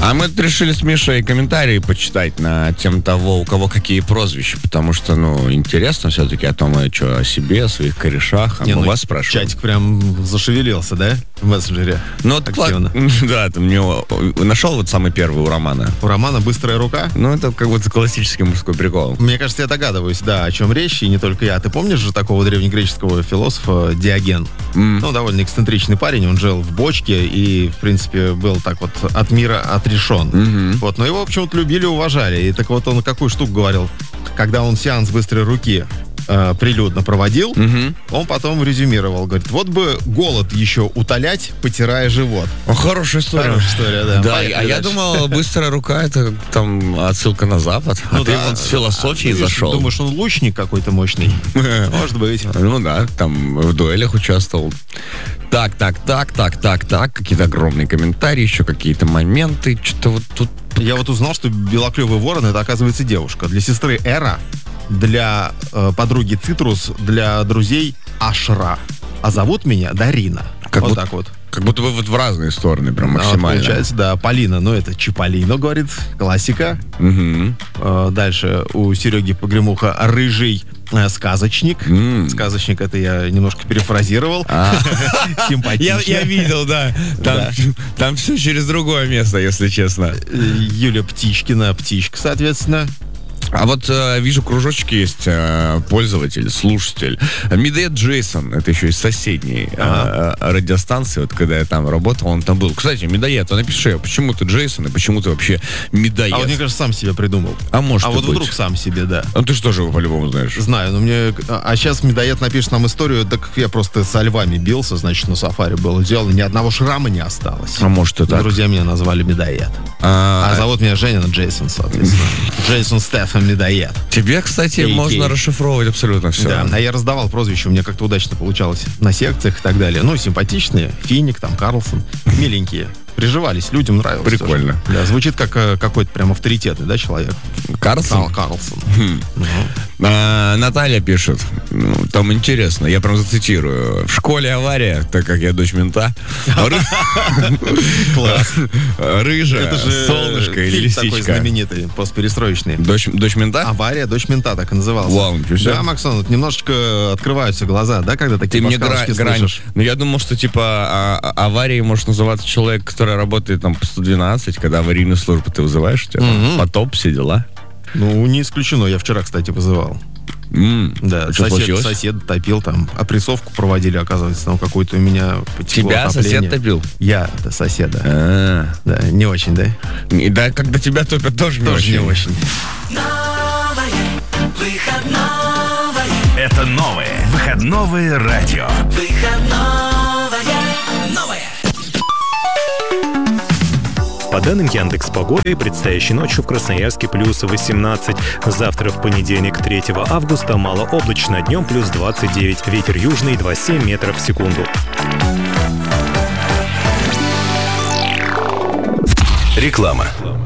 А мы решили с Мишей комментарии почитать на тему того, у кого какие прозвища, потому что, интересно все-таки о том, о себе, о своих корешах, у вас спрашиваем. Чатик прям зашевелился, да, в мессенджере? Да, ты мне нашел вот самый первый у Романа. У Романа быстрая рука? Это как будто классический мужской прикол. Мне кажется, я догадываюсь, да, о чем речь, и не только я. Ты помнишь же такого древнегреческого философа Диоген? Довольно эксцентричный парень, он жил в бочке и, в принципе, был так вот от мира отрешен. Но его почему-то любили, уважали. И так вот он какую штуку говорил, когда он сеанс быстрой руки прилюдно проводил, он потом резюмировал, говорит, вот бы голод еще утолять, потирая живот. Хорошая история. Хорошая история, да. Да, я думал, быстрая рука — это там отсылка на Запад. Ты с философией зашел. Думаешь, он лучник какой-то мощный? Может быть. Там в дуэлях участвовал. Так. Какие-то огромные комментарии, еще какие-то моменты. Что-то вот тут... Я вот узнал, что белоклевый ворон — это, оказывается, девушка. Для сестры Эра, для подруги Цитрус, для друзей Ашра. А зовут меня Дарина. Так вот. Как будто бы вот в разные стороны, прям максимально. Получается, да. Полина, это Чиполлино, говорит, классика. Дальше у Сереги Погремуха рыжий сказочник. Сказочник — это я немножко перефразировал. Симпатично. Я видел, да. Там все через другое место, если честно. Юля Птичкина, птичка, соответственно. А вот вижу, кружочки есть, пользователь, слушатель. Медоед Джейсон, это еще из соседней радиостанции, вот когда я там работал, он там был. Кстати, Медоед, напиши, почему ты Джейсон и почему ты вообще Медоед? А вот, мне кажется, сам себя придумал. Может быть. Вдруг сам себе, да. Ты что же его по-любому знаешь? Знаю, но мне... А сейчас Медоед напишет нам историю, так я просто со львами бился, значит, на сафари был. Сделал, ни одного шрама не осталось. Может, и так. Друзья меня назвали Медоед. А зовут меня Женя Джейсон, соответственно. Джейсон Стэтхэм Медоед. Тебе, кстати, можно расшифровывать абсолютно все. Да, а я раздавал прозвища, у меня как-то удачно получалось на секциях и так далее. Симпатичные, Финик, Карлсон, миленькие. Приживались, людям нравилось. Прикольно. Да, звучит как какой-то прям авторитетный, да, человек. Карлсон? Карлсон. Наталья пишет, там интересно, я прям зацитирую. В школе авария, так как я дочь мента. Класс. Рыжая, солнышко или лисичка. Такой знаменитый, постперестроечный. Дочь мента? Авария, дочь мента, так и назывался. Вау, да, Максон, немножечко открываются глаза, да, когда такие подсказки слышишь? Я думал, что аварией может называться человек, который работает там по 112, когда аварийную службу ты вызываешь, у тебя потоп, все дела. Не исключено, я вчера, кстати, вызывал. Да, сосед топил там, опрессовку проводили, оказывается, там какой-то у меня потекло тебя отопление. Сосед топил? Я, это соседа. Да, не очень, да? Да, когда тебя топят, тоже не очень. Это новое выходное радио. По данным Яндекс.Погоды, предстоящей ночью в Красноярске плюс 18. Завтра, в понедельник, 3 августа, малооблачно, днем плюс 29. Ветер южный 2,7 метров в секунду. Реклама.